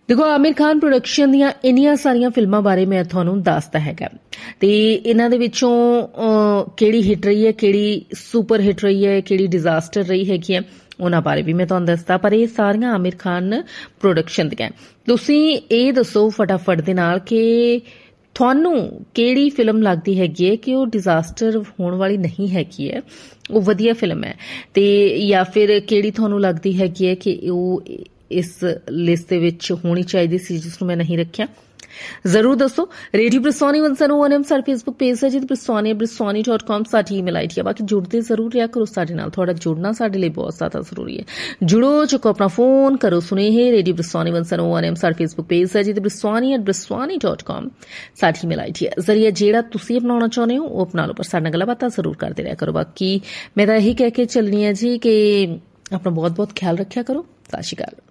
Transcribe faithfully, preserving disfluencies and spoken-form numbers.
देखो आमिर खान प्रोडक्शन ਦੀਆਂ ਇੰਨੀਆਂ ਸਾਰੀਆਂ ਫਿਲਮਾਂ ਬਾਰੇ ਮੈਂ ਤੁਹਾਨੂੰ ਦੱਸਦਾ ਹੈਗਾ ਤੇ ਇਹਨਾਂ ਦੇ ਵਿੱਚੋਂ ਕਿਹੜੀ ਹਿੱਟ ਰਹੀ ਹੈ, ਕਿਹੜੀ ਸੁਪਰ ਹਿੱਟ ਰਹੀ ਹੈ, ਕਿਹੜੀ ਡਿਜ਼ਾਸਟਰ ਰਹੀ ਹੈਗੀ ਹੈ, ਉਹਨਾਂ ਬਾਰੇ ਵੀ ਮੈਂ ਤੁਹਾਨੂੰ ਦੱਸਦਾ। ਪਰ ਇਹ ਸਾਰੀਆਂ ਆमिर ਖਾਨ ਪ੍ਰੋਡਕਸ਼ਨ ਦੀਆਂ। ਤੁਸੀਂ ਇਹ ਦੱਸੋ ਫਟਾਫਟ ਦੇ ਨਾਲ ਕਿ ਤੁਹਾਨੂੰ ਕਿਹੜੀ ਫਿਲਮ ਲੱਗਦੀ ਹੈਗੀ ਹੈ ਕਿ ਉਹ ਡਿਜ਼ਾਸਟਰ ਹੋਣ ਵਾਲੀ ਨਹੀਂ ਹੈਗੀ ਹੈ, ਉਹ ਵਧੀਆ ਫਿਲਮ ਹੈ, ਤੇ ਜਾਂ ਫਿਰ ਕਿਹੜੀ ਤੁਹਾਨੂੰ ਲੱਗਦੀ ਹੈਗੀ ਹੈ ਕਿ ਉਹ ਇਸ ਲਿਸਟ ਦੇ ਵਿੱਚ ਹੋਣੀ ਚਾਹੀਦੀ ਸੀ ਜਿਸ ਨੂੰ ਮੈਂ ਨਹੀਂ ਰੱਖਿਆ। ਜ਼ਰੂਰ ਦੱਸੋ। ਰੇਡੀਓ ਬ੍ਰਿਸਵਾਨੀ ਇੱਕ ਸੌ ਇੱਕ ਸਾਡਾ ਫੇਸਬੁੱਕ ਪੇਜ ਹੈ ਜੀ, ਬ੍ਰਿਸਵਾਨੀ ਬ੍ਰਿਸਵਾਨੀ ਡਾਟ ਕਾਮ ਸਾਡੀ ਈਮੇਲ ਆਈ ਡੀ ਹੈ। ਬਾਕੀ ਜੁੜਦੇ ਜ਼ਰੂਰ ਰਿਹਾ ਕਰੋ ਸਾਡੇ ਨਾਲ, ਤੁਹਾਡਾ ਜੁੜਨਾ ਸਾਡੇ ਲਈ ਬਹੁਤ ਜ਼ਿਆਦਾ ਜ਼ਰੂਰੀ ਹੈ। ਜੁੜੋ, ਚੁੱਕੋ ਆਪਣਾ ਫੋਨ, ਕਰੋ ਸੁਨੇਹੇ। ਰੇਡੀਓ ਬ੍ਰਿਸਵਾਨੀ ਇੱਕ ਸੌ ਇੱਕ ਸਾਡਾ ਫੇਸਬੁੱਕ ਪੇਜ ਹੈ ਜੀ, ਬ੍ਰਿਸਵਾਨੀ ਐਟ ਬ੍ਰਿਸਵਾਨੀ ਡਾਟ ਕਾਮ ਸਾਡੀ ਈਮੇਲ ਆਈ ਡੀ ਹੈ। ਜ਼ਰੀਆ ਜਿਹੜਾ ਤੁਸੀਂ ਅਪਣਾਉਣਾ ਚਾਹੁੰਦੇ ਹੋ ਉਹ ਅਪਣਾ ਲਓ, ਪਰ ਸਾਡੇ ਨਾਲ ਗੱਲਾਂ ਬਾਤਾਂ ਜ਼ਰੂਰ ਕਰਦੇ ਰਿਹਾ ਕਰੋ। ਬਾਕੀ ਮੈਂ ਤਾਂ ਇਹੀ ਕਹਿ ਕੇ ਚੱਲਣੀ ਹੈ ਜੀ ਕਿ ਆਪਣਾ ਬਹੁਤ ਬਹੁਤ ਖਿਆਲ ਰੱਖਿਆ ਕਰੋ। ਸਤਿ ਸ਼੍ਰੀ ਅਕਾਲ।